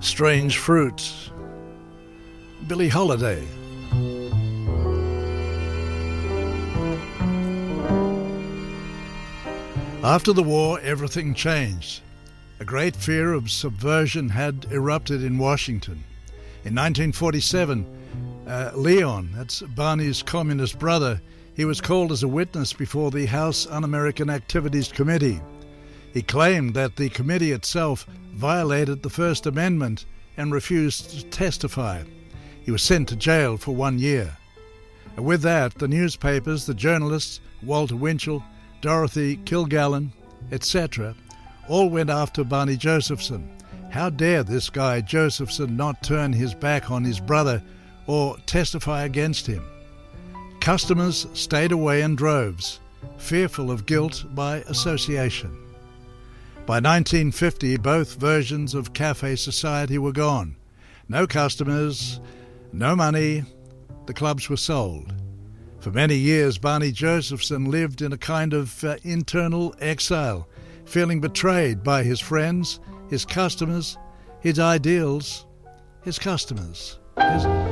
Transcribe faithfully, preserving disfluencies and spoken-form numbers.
Strange Fruit, Billie Holiday. After the war, everything changed. A great fear of subversion had erupted in Washington. In nineteen forty-seven, uh, Leon, that's Barney's communist brother, he was called as a witness before the House Un-American Activities Committee. He claimed that the committee itself violated the First Amendment and refused to testify. He was sent to jail for one year. And with that, the newspapers, the journalists, Walter Winchell, Dorothy Kilgallen, et cetera, all went after Barney Josephson. How dare this guy Josephson not turn his back on his brother or testify against him? Customers stayed away in droves, fearful of guilt by association. By nineteen fifty, both versions of Cafe Society were gone. No customers, no money, the clubs were sold. For many years, Barney Josephson lived in a kind of uh, internal exile, feeling betrayed by his friends, his customers, his ideals, his customers. His